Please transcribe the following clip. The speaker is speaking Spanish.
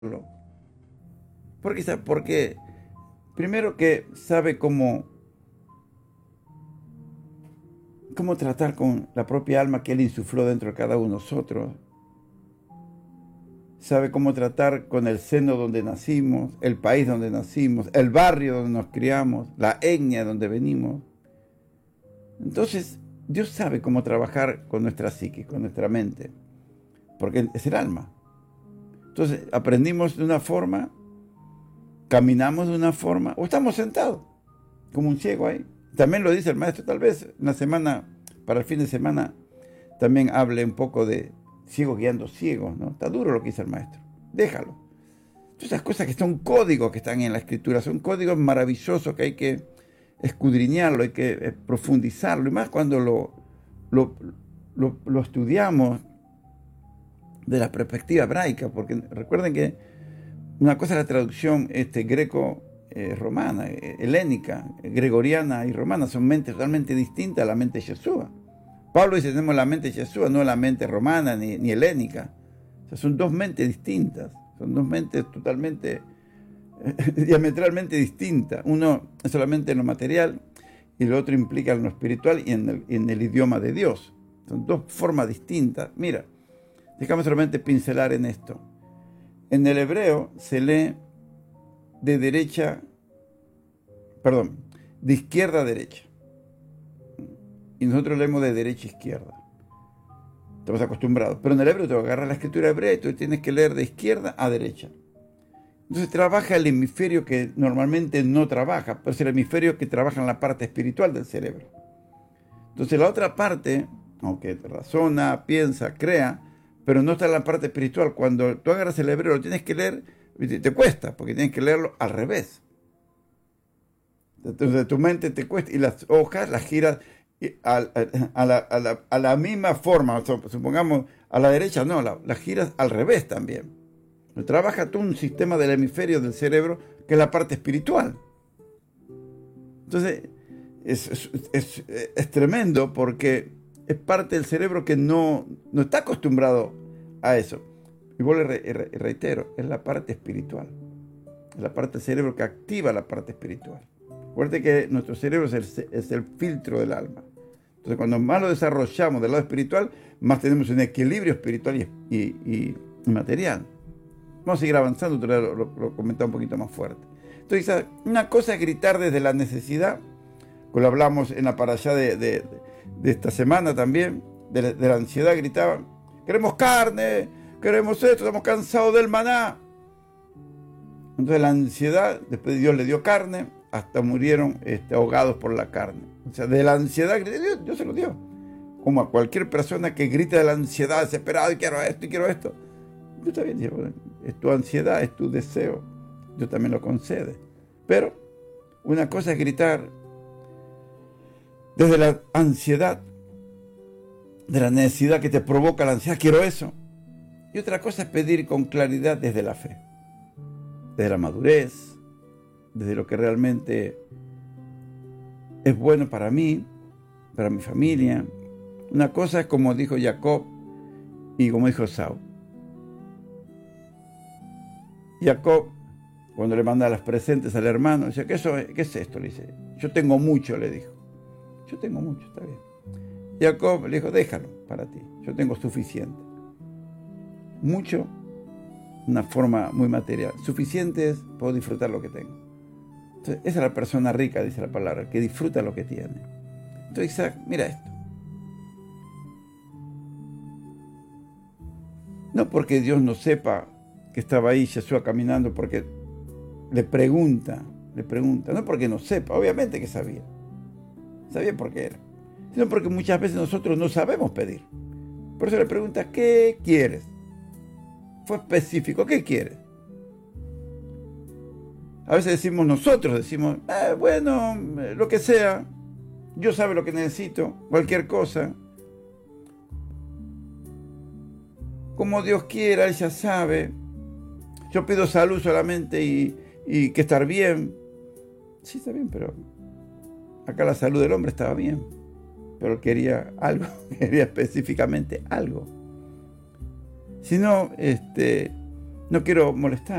Porque primero que sabe cómo tratar con la propia alma que Él insufló dentro de cada uno de nosotros. Sabe cómo tratar con el seno donde nacimos, el país donde nacimos, el barrio donde nos criamos, la etnia donde venimos. Entonces, Dios sabe cómo trabajar con nuestra psique, con nuestra mente, porque es el alma. Entonces, aprendimos de una forma, caminamos de una forma, o estamos sentados, como un ciego ahí. También lo dice el maestro, tal vez una semana, para el fin de semana, también hable un poco de ciegos guiando ciegos, ¿no? Está duro lo que dice el maestro. Déjalo. Todas esas cosas que son códigos que están en la escritura, son códigos maravillosos que hay que escudriñarlo, hay que profundizarlo, y más cuando lo estudiamos de la perspectiva hebraica, porque recuerden que una cosa es la traducción greco-romana, helénica, gregoriana y romana, son mentes totalmente distintas a la mente de Yeshua. Pablo dice, tenemos la mente de Yeshua, no la mente romana ni helénica. O sea, son dos mentes distintas, son dos mentes totalmente, diametralmente distintas. Uno es solamente en lo material y el otro implica en lo espiritual y en el idioma de Dios. Son dos formas distintas. Mira, déjame solamente pincelar en esto. En el hebreo se lee de izquierda a derecha. Y nosotros leemos de derecha a izquierda. Estamos acostumbrados. Pero en el hebreo te vas a agarrar la escritura hebrea y tú tienes que leer de izquierda a derecha. Entonces trabaja el hemisferio que normalmente no trabaja, pero es el hemisferio que trabaja en la parte espiritual del cerebro. Entonces la otra parte, aunque razona, piensa, crea, pero no está en la parte espiritual. Cuando tú agarras el hebreo, lo tienes que leer, te cuesta, porque tienes que leerlo al revés. Entonces tu mente te cuesta y las hojas las giras a la misma forma, supongamos a la derecha, no, las giras al revés también. Trabaja todo un sistema del hemisferio del cerebro que es la parte espiritual. Entonces es tremendo porque es parte del cerebro que no está acostumbrado a eso. Y vuelvo y reitero, es la parte espiritual. Es la parte del cerebro que activa la parte espiritual. Recuerde que nuestro cerebro es el filtro del alma. Entonces, cuando más lo desarrollamos del lado espiritual, más tenemos un equilibrio espiritual y material. Vamos a seguir avanzando, lo comentaba un poquito más fuerte. Entonces, una cosa es gritar desde la necesidad, como lo hablamos en la parashá de esta semana también, de la ansiedad, gritaban, queremos carne, queremos esto, estamos cansados del maná. Entonces la ansiedad, después Dios le dio carne, hasta murieron ahogados por la carne. O sea, de la ansiedad, Dios se lo dio. Como a cualquier persona que grita de la ansiedad, desesperado, y quiero esto, y quiero esto. Yo también digo, es tu ansiedad, es tu deseo. Dios también lo concede. Pero una cosa es gritar desde la ansiedad, de la necesidad que te provoca la ansiedad, quiero eso. Y otra cosa es pedir con claridad desde la fe, desde la madurez, desde lo que realmente es bueno para mí, para mi familia. Una cosa es como dijo Jacob y como dijo Esaú. Jacob, cuando le manda los presentes al hermano, dice, ¿qué es esto? Le dice, yo tengo mucho, le dijo. Yo tengo mucho, está bien. Jacob le dijo, déjalo para ti, yo tengo suficiente. Mucho, una forma muy material. Suficiente es, puedo disfrutar lo que tengo. Entonces, esa es la persona rica, dice la palabra, que disfruta lo que tiene. Entonces, Isaac, mira esto. No porque Dios no sepa que estaba ahí Yeshua caminando, porque le pregunta, no porque no sepa, obviamente que sabía por qué era, sino porque muchas veces nosotros no sabemos pedir. Por eso le pregunta, ¿qué quieres? Fue específico, ¿qué quieres? A veces decimos, bueno, lo que sea, Dios sabe lo que necesito, cualquier cosa. Como Dios quiera, Él ya sabe. Yo pido salud solamente y que estar bien. Sí, está bien, pero acá la salud del hombre estaba bien. Pero quería algo, quería específicamente algo. Si no, no quiero molestar.